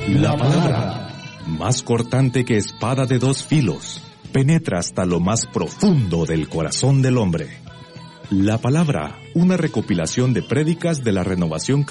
La palabra, más cortante que espada de dos filos, penetra hasta lo más profundo del corazón del hombre. La palabra, una recopilación de prédicas de la Renovación